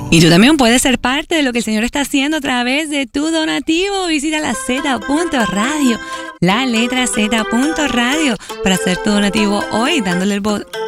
Y tú también puedes ser parte de lo que el Señor está haciendo a través de tu donativo. Visita la Z.radio, la letra Z.radio, para hacer tu donativo hoy, dándole el